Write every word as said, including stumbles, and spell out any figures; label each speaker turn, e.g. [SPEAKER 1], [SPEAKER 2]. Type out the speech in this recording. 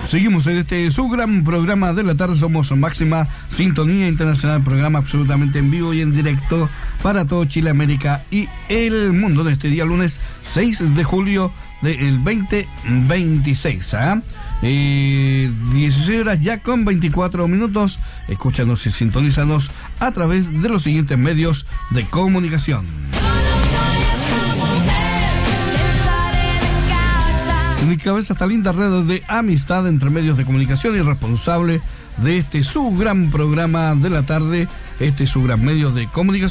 [SPEAKER 1] Seguimos en este su gran programa de la tarde. Somos Máxima Sintonía Internacional, programa absolutamente en vivo y en directo para todo Chile, América y el mundo de este día lunes seis de julio del veinte veintiséis. ¿eh? Eh, dieciséis horas ya con veinticuatro minutos. Escúchanos y sintonízanos a través de los siguientes medios de comunicación. En mi cabeza esta linda red de amistad entre medios de comunicación y responsable de este su gran programa de la tarde, este su gran medio de comunicación.